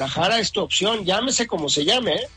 Guadalajara es tu opción, llámese como se llame, ¿eh?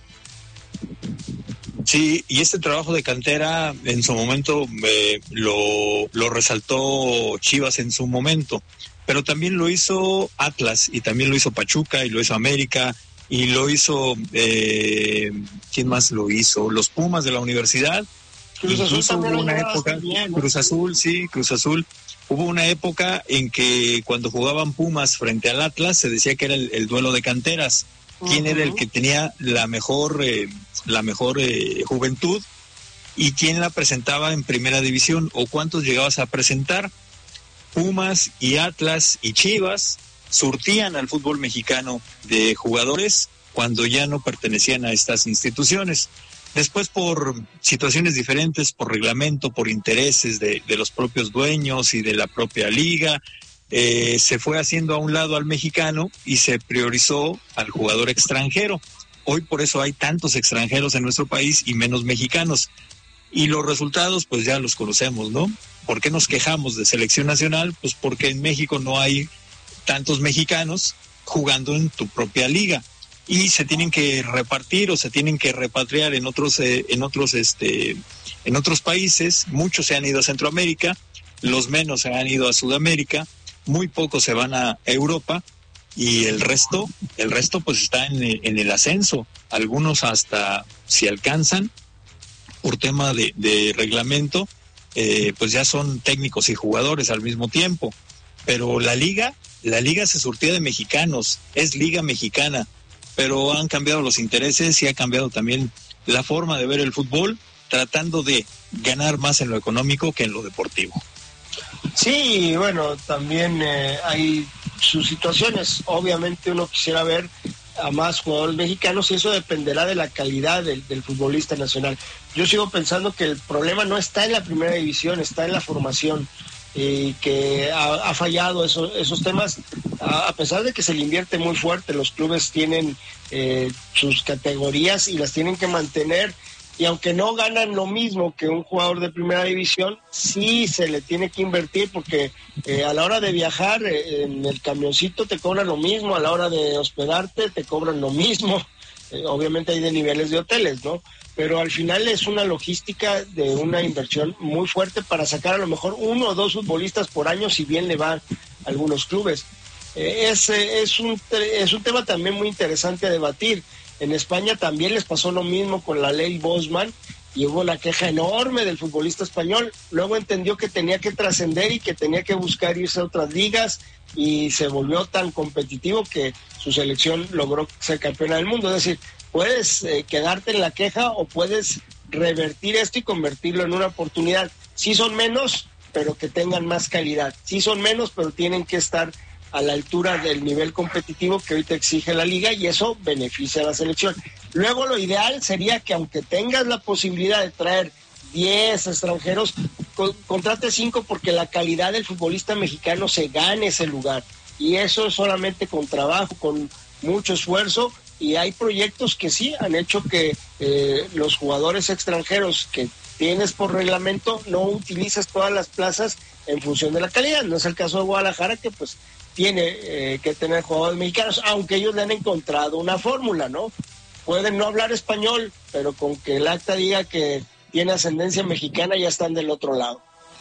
Sí, y este trabajo de cantera en su momento lo resaltó Chivas en su momento, pero también lo hizo Atlas, y también lo hizo Pachuca, y lo hizo América, y lo hizo, ¿quién más lo hizo? Los Pumas de la universidad. Cruz Azul Incluso también hubo una llegaba época, bien, ¿no? Cruz Azul, sí, Cruz Azul. Hubo una época en que cuando jugaban Pumas frente al Atlas se decía que era el duelo de canteras. ¿Quién era el que tenía la mejor juventud y quién la presentaba en primera división, o cuántos llegabas a presentar? Pumas y Atlas y Chivas surtían al fútbol mexicano de jugadores cuando ya no pertenecían a estas instituciones. Después, por situaciones diferentes, por reglamento, por intereses de los propios dueños y de la propia liga, se fue haciendo a un lado al mexicano y se priorizó al jugador extranjero. Hoy por eso hay tantos extranjeros en nuestro país y menos mexicanos. Y los resultados, pues ya los conocemos, ¿no? ¿Por qué nos quejamos de selección nacional? Pues porque en México no hay tantos mexicanos jugando en tu propia liga. Y se tienen que repartir o se tienen que repatriar en otros países. Muchos se han ido a Centroamérica, los menos se han ido a Sudamérica, muy pocos se van a Europa, y el resto pues está en el ascenso. Algunos hasta si alcanzan por tema de reglamento, pues ya son técnicos y jugadores al mismo tiempo. Pero la liga se surtía de mexicanos, es liga mexicana, pero han cambiado los intereses y ha cambiado también la forma de ver el fútbol, tratando de ganar más en lo económico que en lo deportivo. Sí, bueno, también hay sus situaciones. Obviamente uno quisiera ver a más jugadores mexicanos y eso dependerá de la calidad del futbolista nacional. Yo sigo pensando que el problema no está en la primera división, está en la formación, y que ha fallado esos temas, a pesar de que se le invierte muy fuerte. Los clubes tienen sus categorías y las tienen que mantener, y aunque no ganan lo mismo que un jugador de primera división, sí se le tiene que invertir, porque a la hora de viajar en el camioncito te cobran lo mismo, a la hora de hospedarte te cobran lo mismo. Obviamente hay de niveles de hoteles, ¿no? Pero al final es una logística de una inversión muy fuerte para sacar a lo mejor 1 o 2 futbolistas por año, si bien le va a algunos clubes. Es un tema también muy interesante a debatir. En España también les pasó lo mismo con la ley Bosman y hubo una queja enorme del futbolista español. Luego entendió que tenía que trascender y que tenía que buscar irse a otras ligas, y se volvió tan competitivo que su selección logró ser campeona del mundo. Es decir, puedes quedarte en la queja o puedes revertir esto y convertirlo en una oportunidad. Sí son menos, pero que tengan más calidad. Sí son menos, pero tienen que estar a la altura del nivel competitivo que hoy te exige la liga, y eso beneficia a la selección. Luego lo ideal sería que, aunque tengas la posibilidad de traer 10 extranjeros, contrate 5, porque la calidad del futbolista mexicano se gane ese lugar, y eso es solamente con trabajo, con mucho esfuerzo. Y hay proyectos que sí han hecho que los jugadores extranjeros que tienes por reglamento no utilices todas las plazas en función de la calidad. No es el caso de Guadalajara, que pues tiene que tener jugadores mexicanos, aunque ellos le han encontrado una fórmula, ¿no? Pueden no hablar español, pero con que el acta diga que tiene ascendencia mexicana, ya están del otro lado.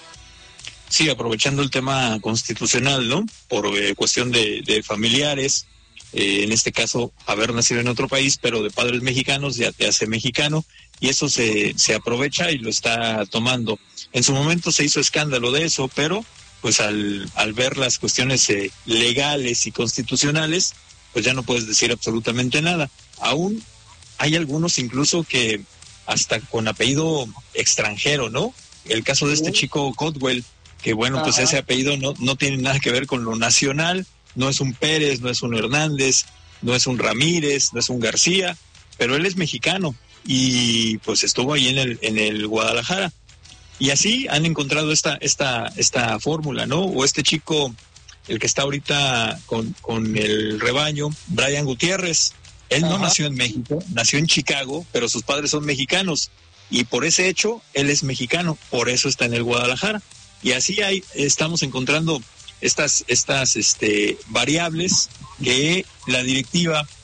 Sí, aprovechando el tema constitucional, ¿no? Por cuestión de familiares, en este caso haber nacido en otro país, pero de padres mexicanos, ya te hace mexicano, y eso se aprovecha y lo está tomando. En su momento se hizo escándalo de eso, pero pues al ver las cuestiones legales y constitucionales, pues ya no puedes decir absolutamente nada. Aún hay algunos incluso que hasta con apellido extranjero, ¿no? El caso de este chico Codwell, que bueno, pues ese apellido no tiene nada que ver con lo nacional, no es un Pérez, no es un Hernández, no es un Ramírez, no es un García, pero él es mexicano y pues estuvo ahí en el Guadalajara. Y así han encontrado esta fórmula, ¿no? O este chico, el que está ahorita con el rebaño, Brian Gutiérrez, él no nació en México, nació en Chicago, pero sus padres son mexicanos, y por ese hecho, él es mexicano, por eso está en el Guadalajara. Y así estamos encontrando estas variables que la directiva